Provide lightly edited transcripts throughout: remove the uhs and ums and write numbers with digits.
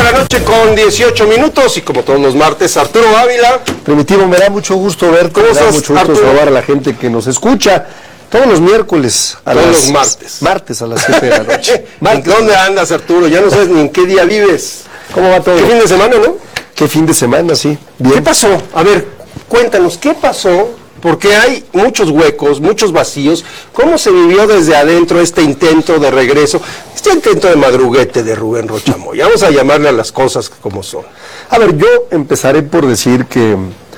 de la noche con 18 minutos y como todos los martes, Arturo Ávila. Primitivo, me da mucho gusto verte, ¿Cómo me da estás, mucho gusto Arturo? saludar a la gente que nos escucha todos los miércoles a Todos las... los martes. Martes a las 7 de la noche. ¿En dónde andas, Arturo? Ya no sabes ni en qué día vives. ¿Cómo va todo? ¿Qué fin de semana, no? ¿Qué fin de semana, sí? Bien. ¿Qué pasó? A ver, cuéntanos, ¿qué pasó? Porque hay muchos huecos, muchos vacíos. ¿Cómo se vivió desde adentro este intento de regreso, este intento de madruguete de Rubén Rocha Moya? Vamos a llamarle a las cosas como son. A ver, yo empezaré por decir que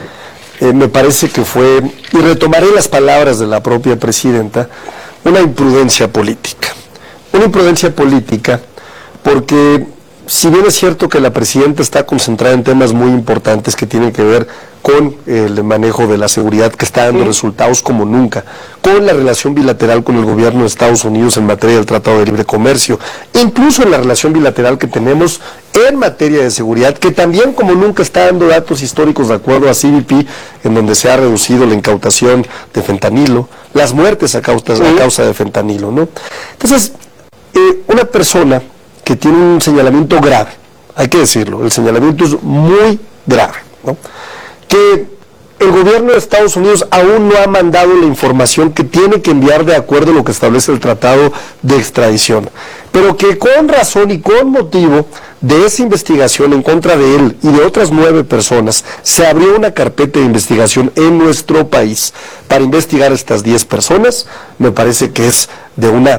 me parece que fue, y retomaré las palabras de la propia presidenta, una imprudencia política. Una imprudencia política porque, si bien es cierto que la presidenta está concentrada en temas muy importantes que tienen que ver con el manejo de la seguridad, que está dando resultados como nunca, con la relación bilateral con el gobierno de Estados Unidos en materia del Tratado de Libre Comercio, incluso en la relación bilateral que tenemos en materia de seguridad, que también como nunca está dando datos históricos de acuerdo a CBP, en donde se ha reducido la incautación de fentanilo, las muertes a causa de fentanilo, ¿no? Entonces, una persona que tiene un señalamiento grave, hay que decirlo, el señalamiento es muy grave, ¿no? Que el gobierno de Estados Unidos aún no ha mandado la información que tiene que enviar de acuerdo a lo que establece el tratado de extradición, pero que con razón y con motivo de esa investigación en contra de él y de otras 9 personas, se abrió una carpeta de investigación en nuestro país para investigar a estas 10 personas. Me parece que es de una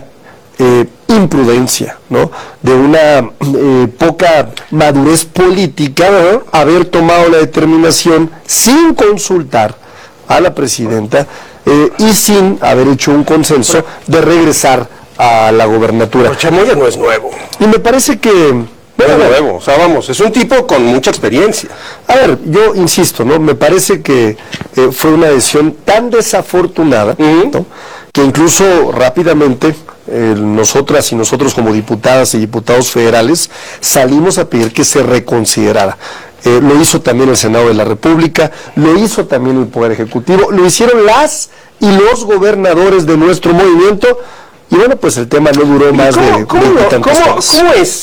imprudencia, ¿no? De una poca madurez política, ¿no? Haber tomado la determinación sin consultar a la presidenta y sin haber hecho un consenso de regresar a la gobernatura. Rocha Moya no es nuevo. Y me parece que... No es nuevo, o sea, vamos, es un tipo con mucha experiencia. A ver, yo insisto, ¿no? Me parece que fue una decisión tan desafortunada, ¿no? Que incluso rápidamente nosotras y nosotros como diputadas y diputados federales salimos a pedir que se reconsiderara. Lo hizo también el Senado de la República, lo hizo también el Poder Ejecutivo, lo hicieron las y los gobernadores de nuestro movimiento. Y bueno, pues el tema no duró más de tantas horas.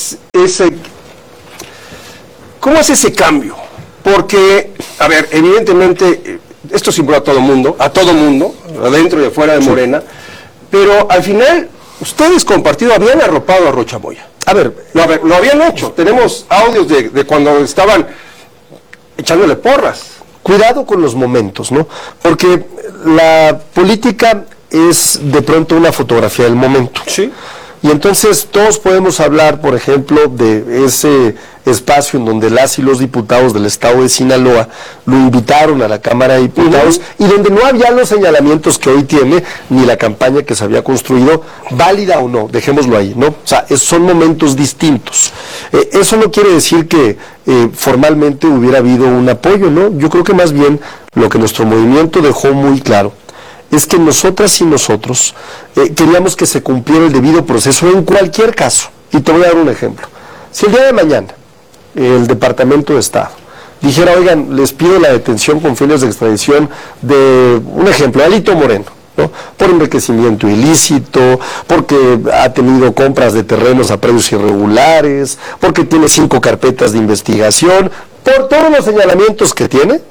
¿Cómo es ese cambio? Porque, a ver, evidentemente, esto simula a todo mundo, adentro y afuera de Morena, pero al final, ustedes con partido habían arropado a Rocha Moya. A ver, lo habían hecho. Tenemos audios de cuando estaban echándole porras. Cuidado con los momentos, ¿no? Porque la política es de pronto una fotografía del momento. Sí. Y entonces todos podemos hablar, por ejemplo, de ese espacio en donde las y los diputados del estado de Sinaloa lo invitaron a la Cámara de Diputados y donde no había los señalamientos que hoy tiene, ni la campaña que se había construido, válida o no, dejémoslo ahí, ¿no? O sea, son momentos distintos. Eso no quiere decir que formalmente hubiera habido un apoyo, ¿no? Yo creo que más bien lo que nuestro movimiento dejó muy claro es que nosotras y nosotros queríamos que se cumpliera el debido proceso en cualquier caso. Y te voy a dar un ejemplo. Si el día de mañana el Departamento de Estado dijera, oigan, les pido la detención con fines de extradición de, un ejemplo, Alito Moreno, ¿no? Por enriquecimiento ilícito, porque ha tenido compras de terrenos a precios irregulares, porque tiene 5 carpetas de investigación, por todos los señalamientos que tiene,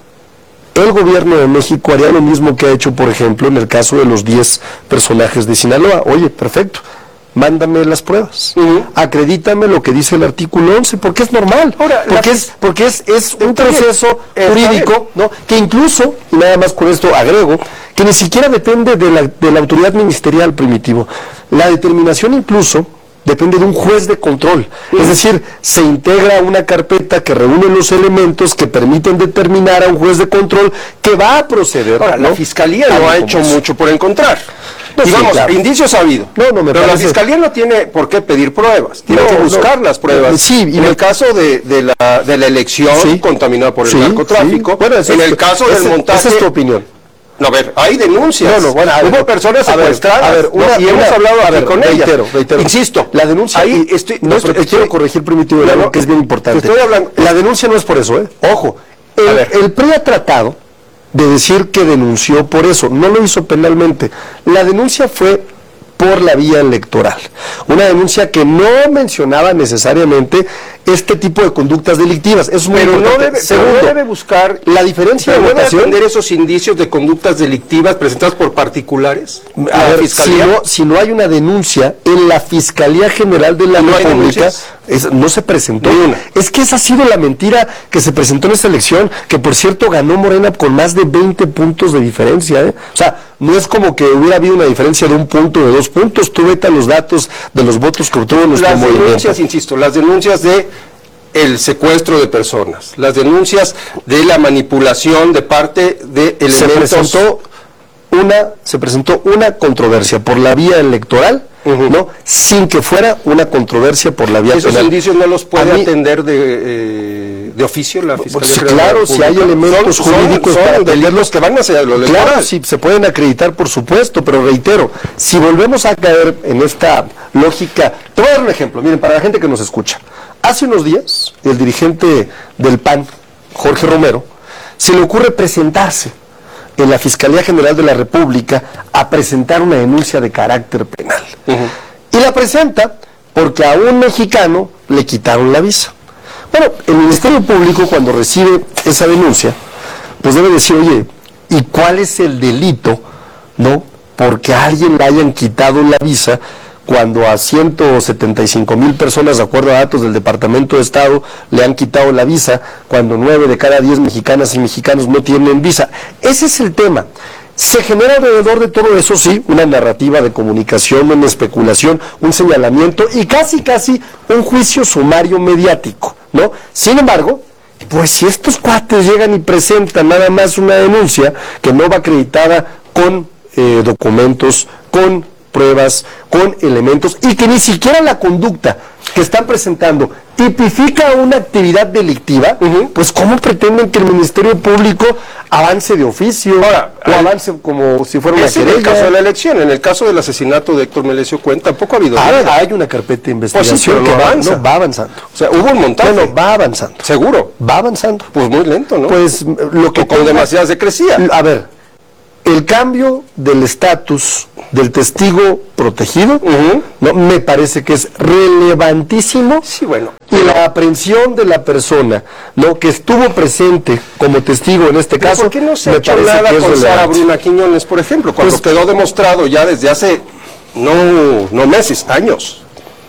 el gobierno de México haría lo mismo que ha hecho, por ejemplo, en el caso de los 10 personajes de Sinaloa. Oye, perfecto, mándame las pruebas, acredítame lo que dice el artículo 11, porque es normal, porque es un proceso jurídico, ¿no? Que incluso, y nada más con esto agrego, que ni siquiera depende de la autoridad ministerial, Primitivo. La determinación incluso depende de un juez de control, es decir, se integra una carpeta que reúne los elementos que permiten determinar a un juez de control que va a proceder. Ahora, ¿no? la Fiscalía no ha hecho mucho por encontrar. No, Digamos, sí, claro. indicios ha habido. Pero parece... la Fiscalía no tiene por qué pedir pruebas, tiene que buscar las pruebas. Sí, en el caso de la elección contaminada por el narcotráfico, bueno, en el caso del montaje... Esa es tu opinión. No, a ver, hay denuncias. Hubo personas secuestradas y hemos hablado aquí con ellas. Reitero. Insisto, la denuncia... Ahí quiero corregir, Primitivo, que es bien importante. Estoy hablando... La denuncia no es por eso, Ojo, el PRI ha tratado de decir que denunció por eso, no lo hizo penalmente. La denuncia fue por la vía electoral. Una denuncia que no mencionaba necesariamente este tipo de conductas delictivas. Eso es muy importante. Segundo, no debe buscar la diferencia de votación. ¿Debe atender esos indicios de conductas delictivas presentadas por particulares? A ver, si no hay una denuncia en la Fiscalía General de la República, no se presentó. Es que esa ha sido la mentira que se presentó en esta elección, que por cierto ganó Morena con más de 20 puntos de diferencia. O sea, no es como que hubiera habido una diferencia de 1 punto, de 2 puntos. Tú vete a los datos de los votos que obtuvo nuestro movimiento. Las denuncias, insisto, las denuncias de el secuestro de personas, las denuncias de la manipulación de parte de elementos. Se presentó una controversia por la vía electoral, ¿no? Sin que fuera una controversia por la vía penal. ¿Esos indicios no los puede atender de oficio la Fiscalía? Sí, claro, si hay elementos jurídicos para delitos que van hacia lo electoral. Claro, sí, se pueden acreditar, por supuesto, pero reitero, si volvemos a caer en esta lógica, te voy a dar un ejemplo, miren, para la gente que nos escucha. Hace unos días, el dirigente del PAN, Jorge Romero, se le ocurre presentarse en la Fiscalía General de la República a presentar una denuncia de carácter penal. Y la presenta porque a un mexicano le quitaron la visa. Bueno, el Ministerio Público, cuando recibe esa denuncia, pues debe decir, oye, ¿y cuál es el delito, no? Porque a alguien le hayan quitado la visa cuando a 175,000 personas, de acuerdo a datos del Departamento de Estado, le han quitado la visa, cuando 9 de cada 10 mexicanas y mexicanos no tienen visa. Ese es el tema. Se genera alrededor de todo eso, sí, una narrativa de comunicación, una especulación, un señalamiento y casi un juicio sumario mediático, ¿no? Sin embargo, pues si estos cuates llegan y presentan nada más una denuncia que no va acreditada con documentos, con pruebas, con elementos, y que ni siquiera la conducta que están presentando tipifica una actividad delictiva, pues ¿cómo pretenden que el Ministerio Público avance de oficio o avance como si fuera una querella? En el caso de la elección, en el caso del asesinato de Héctor Melesio Cuen, tampoco ha habido hay una carpeta de investigación pues sí, que va avanzando. O sea, hubo un montaje. Bueno, va avanzando. ¿Seguro? Va avanzando. Pues muy lento, ¿no? Pues lo que con demasiada secrecía. A ver, el cambio del estatus del testigo protegido, ¿no? Me parece que es relevantísimo. Sí, bueno. Y la aprehensión de la persona, ¿no?, que estuvo presente como testigo en este caso. ¿Por qué no se ha hecho nada con Sara Bruna Quiñones, por ejemplo, cuando quedó demostrado ya desde hace no meses, años,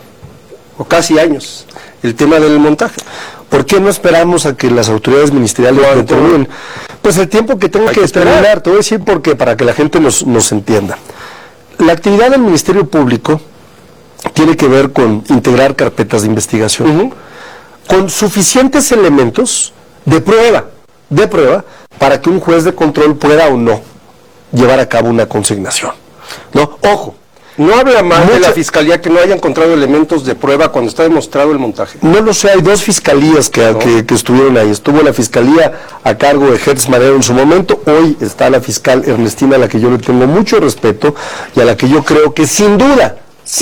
o casi años, el tema del montaje? ¿Por qué no esperamos a que las autoridades ministeriales determinen? Pues el tiempo que tengo que determinar, te voy a decir por qué, para que la gente nos entienda. La actividad del Ministerio Público tiene que ver con integrar carpetas de investigación, con suficientes elementos de prueba, para que un juez de control pueda o no llevar a cabo una consignación. ¿No? Ojo. ¿No habla mal de la Fiscalía que no haya encontrado elementos de prueba cuando está demostrado el montaje? No lo sé, hay 2 fiscalías que estuvieron ahí. Estuvo la fiscalía a cargo de Hertz Madero en su momento, hoy está la fiscal Ernestina, a la que yo le tengo mucho respeto y a la que yo creo que sin duda,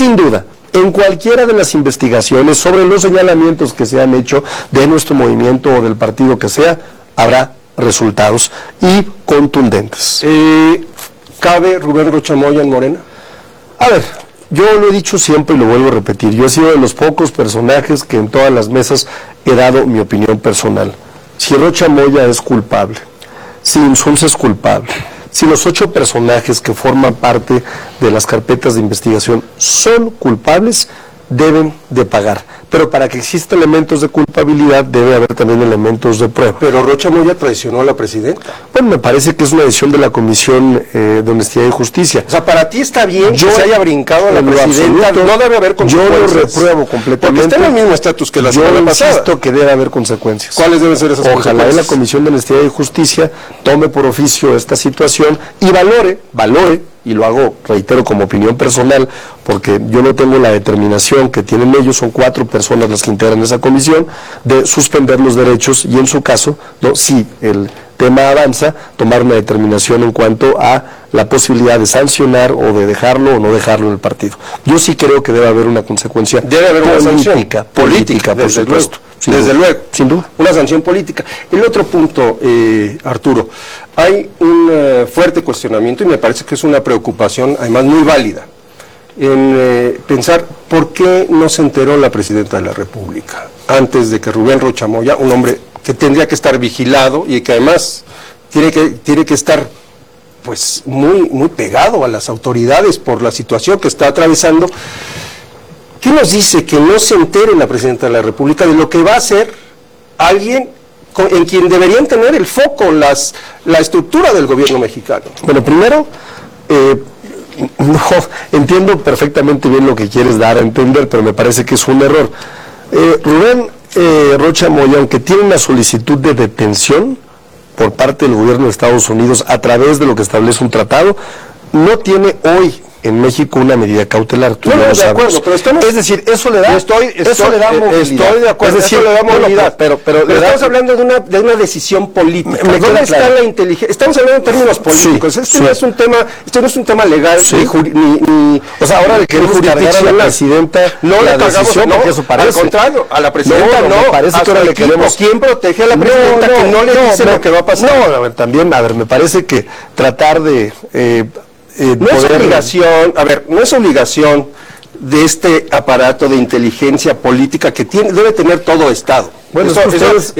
en cualquiera de las investigaciones sobre los señalamientos que se han hecho de nuestro movimiento o del partido que sea, habrá resultados y contundentes. ¿Cabe Rubén Rocha Moya en Morena? A ver, yo lo he dicho siempre y lo vuelvo a repetir, yo he sido de los pocos personajes que en todas las mesas he dado mi opinión personal. Si Rocha Moya es culpable, si Insunza es culpable, si los 8 personajes que forman parte de las carpetas de investigación son culpables, deben de pagar. Pero para que exista elementos de culpabilidad debe haber también elementos de prueba. Pero Rocha Moya traicionó a la presidenta. Bueno, me parece que es una decisión de la Comisión de Honestidad y Justicia. O sea, para ti está bien que se haya brincado a la presidenta, absoluto, no debe haber consecuencias. Yo lo repruebo completamente. Porque está en el mismo estatus que la semana pasada. Yo insisto que debe haber consecuencias. ¿Cuáles deben ser esas consecuencias? Ojalá la Comisión de Honestidad y Justicia tome por oficio esta situación y valore, y lo hago, reitero, como opinión personal, porque yo no tengo la determinación que tienen ellos, son 4 personas las que integran esa comisión, de suspender los derechos y en su caso, ¿no?, si el tema avanza, tomar una determinación en cuanto a la posibilidad de sancionar o de dejarlo o no dejarlo en el partido. Yo sí creo que debe haber una consecuencia. Debe haber una sanción política, por supuesto. Desde luego, sin duda. Una sanción política. El otro punto, Arturo, hay un fuerte cuestionamiento y me parece que es una preocupación, además muy válida, pensar por qué no se enteró la Presidenta de la República antes de que Rubén Rocha Moya, un hombre que tendría que estar vigilado y que además tiene que estar pues muy pegado a las autoridades por la situación que está atravesando. ¿Qué nos dice que no se entere la Presidenta de la República de lo que va a hacer alguien en quien deberían tener el foco la estructura del gobierno mexicano? Bueno, primero, no entiendo perfectamente bien lo que quieres dar a entender, pero me parece que es un error. Rubén Rocha Moya, aunque tiene una solicitud de detención por parte del gobierno de Estados Unidos a través de lo que establece un tratado, no tiene hoy en México una medida cautelar. No, de acuerdo, pero estamos... Es decir, eso le da movilidad. Estoy de acuerdo, es decir, eso le da movilidad. Pero estamos hablando de una decisión política. ¿Dónde está la inteligencia? Estamos hablando en términos políticos. Esto no es un tema legal, ni o sea, ahora le queremos cargar a la Presidenta la decisión, porque eso parece. Al contrario, a la Presidenta no. Parece que ahora le queremos... ¿Quién protege a la Presidenta que no le dice lo que va a pasar? No, también, me parece que tratar de... no es obligación, no es obligación de este aparato de inteligencia política que debe tener todo Estado. Bueno, no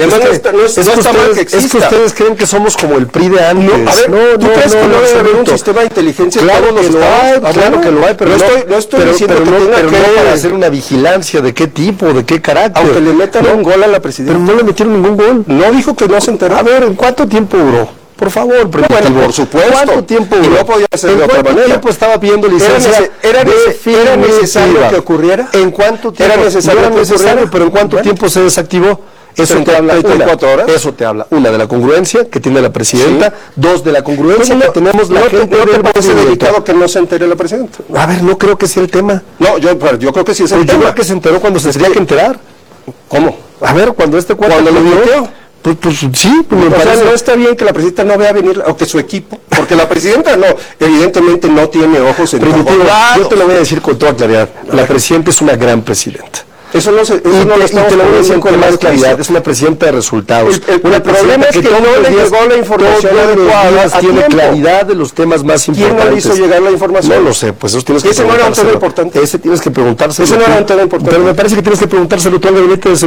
está mal que exista. Es que ustedes creen que somos como el PRI de antes. ¿Tú crees que no debe haber un sistema de inteligencia en todos los estados? Claro que lo hay, pero no estoy diciendo que tenga que para hacer una vigilancia de qué tipo, de qué carácter. Aunque le metan un gol a la Presidenta. Pero no le metieron ningún gol. No dijo que no se enteró. A ver, ¿en cuánto tiempo duró? Por favor, bueno, por supuesto. ¿Cuánto tiempo? Y no podía ser de otra manera. ¿En cuánto tiempo estaba pidiendo licencia? ¿Era necesario que ocurriera? ¿En cuánto tiempo? Era necesario, pero ¿en cuánto tiempo se desactivó? Eso te habla, 34 horas. Eso te habla, una, de la congruencia que tiene la Presidenta, dos, de la congruencia que tenemos la gente. ¿No te parece delicado que no se entere la Presidenta? A ver, no creo que sea el tema. No, yo creo que sí es el tema. Yo creo que se enteró cuando se tenía que enterar. ¿Cómo? A ver, cuando cuando lo bloqueó. Pues sí, me parece. No está bien que la Presidenta no vea venir, o que su equipo, porque la Presidenta evidentemente no tiene ojos en todo lado. Yo te lo voy a decir con toda claridad, la Presidenta es una gran Presidenta. Eso no lo estamos te lo voy a decir con más claridad, es una Presidenta de resultados. El problema es que no le llegó la información adecuada. Tiene claridad de los temas más importantes. ¿Quién no le hizo llegar la información? No lo sé, pues eso tienes que preguntárselo. Ese no era un tema importante. Ese tienes que preguntárselo. Ese no era un tema importante. Pero me parece que tienes que preguntárselo tú al gabinete de seguridad.